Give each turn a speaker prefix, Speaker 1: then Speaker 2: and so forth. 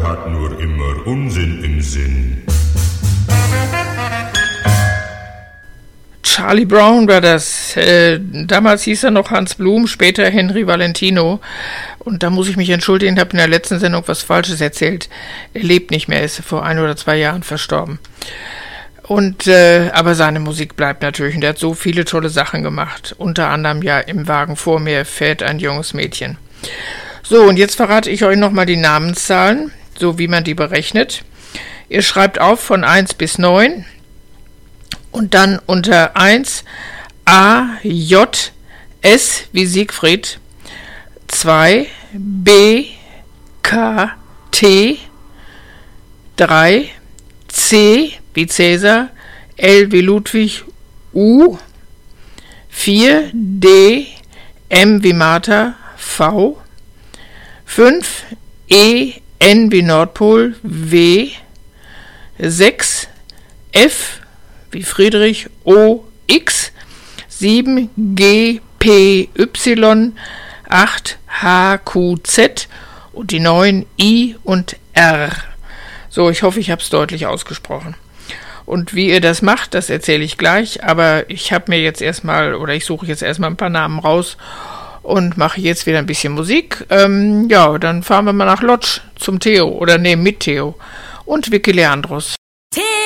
Speaker 1: hat nur immer Unsinn im Sinn.
Speaker 2: Charlie Brown Brothers. Damals hieß er noch Hans Blum, später Henry Valentino. Und da muss ich mich entschuldigen, habe in der letzten Sendung was Falsches erzählt. Er lebt nicht mehr, ist vor 1 oder 2 Jahren verstorben. Und aber seine Musik bleibt natürlich. Und er hat so viele tolle Sachen gemacht. Unter anderem ja Im Wagen vor mir fährt ein junges Mädchen. So, und jetzt verrate ich euch nochmal die Namenszahlen, so wie man die berechnet. Ihr schreibt auf von 1 bis 9. Und dann unter 1 A, J, S wie Siegfried, 2 B, K, T, 3 C wie Cäsar, L wie Ludwig, U, 4 D, M wie Martha, V, 5 E, N wie Nordpol, W, 6 F wie Friedrich, O, X, 7 G, P, Y, 8 H, Q, Z und die 9 I und R. So, ich hoffe, ich habe es deutlich ausgesprochen. Und wie ihr das macht, das erzähle ich gleich, aber ich habe mir jetzt erstmal, oder ich suche jetzt erstmal ein paar Namen raus und mache jetzt wieder ein bisschen Musik. Ja, dann fahren wir mal nach Lodz zum Theo, oder nee, mit Theo und Vicky Leandros.